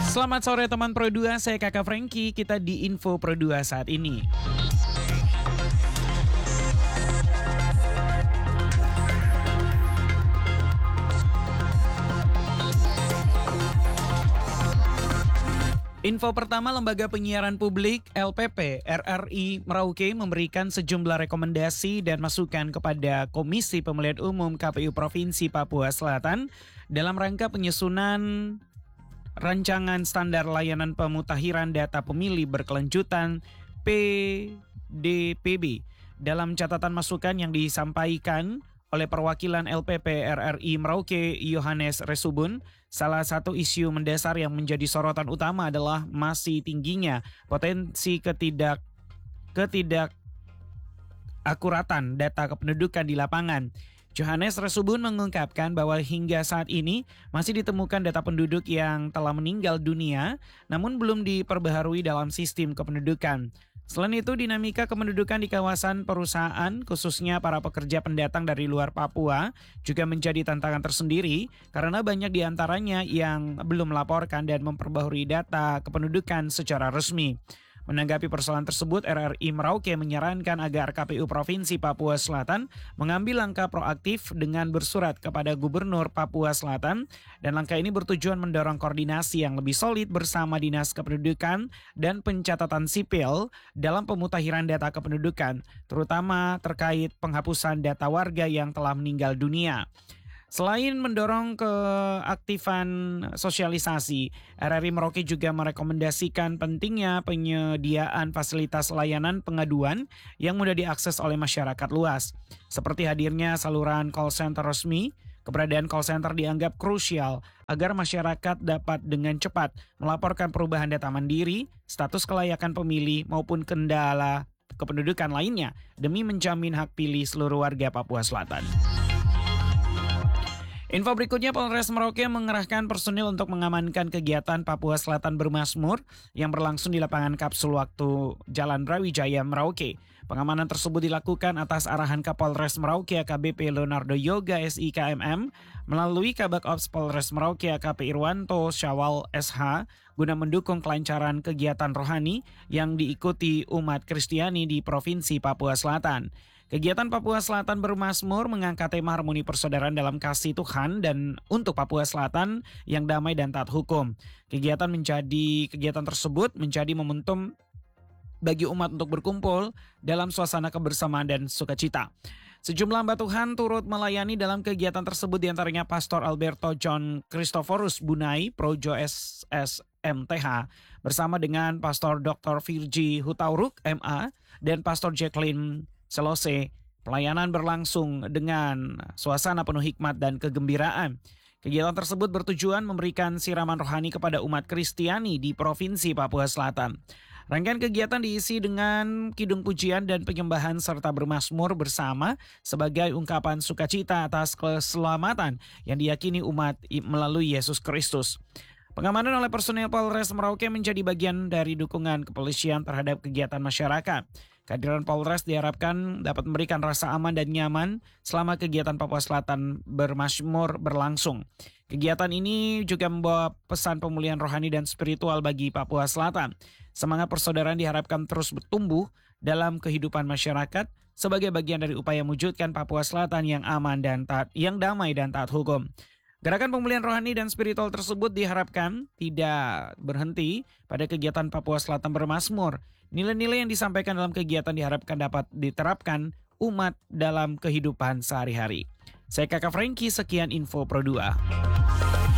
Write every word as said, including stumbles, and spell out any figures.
Selamat sore teman Pro dua, saya Kakak Frankie, kita di Info Pro dua saat ini. Info pertama, Lembaga Penyiaran Publik L P P R R I Merauke memberikan sejumlah rekomendasi dan masukan kepada Komisi Pemilihan Umum K P U Provinsi Papua Selatan dalam rangka penyusunan Rancangan Standar Layanan Pemutakhiran Data Pemilih Berkelanjutan P D P B. Dalam catatan masukan yang disampaikan oleh perwakilan L P P R R I Merauke Yohanes Resubun, salah satu isu mendasar yang menjadi sorotan utama adalah masih tingginya potensi ketidak ketidak akuratan data kependudukan di lapangan. Yohanes Resubun mengungkapkan bahwa hingga saat ini masih ditemukan data penduduk yang telah meninggal dunia namun belum diperbaharui dalam sistem kependudukan. Selain itu, dinamika kependudukan di kawasan perusahaan, khususnya para pekerja pendatang dari luar Papua, juga menjadi tantangan tersendiri karena banyak di antaranya yang belum melaporkan dan memperbaharui data kependudukan secara resmi. Menanggapi persoalan tersebut, R R I Merauke menyarankan agar K P U Provinsi Papua Selatan mengambil langkah proaktif dengan bersurat kepada Gubernur Papua Selatan, dan langkah ini bertujuan mendorong koordinasi yang lebih solid bersama Dinas Kependudukan dan Pencatatan Sipil dalam pemutakhiran data kependudukan, terutama terkait penghapusan data warga yang telah meninggal dunia. Selain mendorong keaktifan sosialisasi, R R I Merauke juga merekomendasikan pentingnya penyediaan fasilitas layanan pengaduan yang mudah diakses oleh masyarakat luas. Seperti hadirnya saluran call center resmi, keberadaan call center dianggap krusial agar masyarakat dapat dengan cepat melaporkan perubahan data mandiri, status kelayakan pemilih maupun kendala kependudukan lainnya demi menjamin hak pilih seluruh warga Papua Selatan. Info berikutnya, Polres Merauke mengerahkan personil untuk mengamankan kegiatan Papua Selatan Bermasmur yang berlangsung di lapangan kapsul waktu Jalan Brawijaya Merauke. Pengamanan tersebut dilakukan atas arahan Kapolres Merauke A K B P Leonardo Yoga S I K M M melalui Kabak Ops Polres Merauke A K P Irwanto Syawal S H guna mendukung kelancaran kegiatan rohani yang diikuti umat Kristiani di Provinsi Papua Selatan. Kegiatan Papua Selatan Bermasmur mengangkat tema harmoni persaudaraan dalam kasih Tuhan dan untuk Papua Selatan yang damai dan taat hukum. Kegiatan menjadi kegiatan tersebut menjadi momentum bagi umat untuk berkumpul dalam suasana kebersamaan dan sukacita. Sejumlah hamba Tuhan turut melayani dalam kegiatan tersebut, diantaranya Pastor Alberto John Christophorus Bunai, Projo S S M T H, bersama dengan Pastor Doktor Virgi Hutauruk M A dan Pastor Jacqueline Selose. Pelayanan berlangsung dengan suasana penuh hikmat dan kegembiraan. Kegiatan tersebut bertujuan memberikan siraman rohani kepada umat Kristiani di Provinsi Papua Selatan. Rangkaian kegiatan diisi dengan kidung pujian dan penyembahan serta bermasmur bersama sebagai ungkapan sukacita atas keselamatan yang diyakini umat melalui Yesus Kristus. Pengamanan oleh personel Polres Merauke menjadi bagian dari dukungan kepolisian terhadap kegiatan masyarakat. Kehadiran Polres diharapkan dapat memberikan rasa aman dan nyaman selama kegiatan Papua Selatan Bermasmur berlangsung. Kegiatan ini juga membawa pesan pemulihan rohani dan spiritual bagi Papua Selatan. Semangat persaudaraan diharapkan terus bertumbuh dalam kehidupan masyarakat sebagai bagian dari upaya mewujudkan Papua Selatan yang aman dan taat, yang damai dan taat hukum. Gerakan pemulihan rohani dan spiritual tersebut diharapkan tidak berhenti pada kegiatan Papua Selatan Bermasmur. Nilai-nilai yang disampaikan dalam kegiatan diharapkan dapat diterapkan umat dalam kehidupan sehari-hari. Saya Kakak Frankie, sekian Info Pro dua.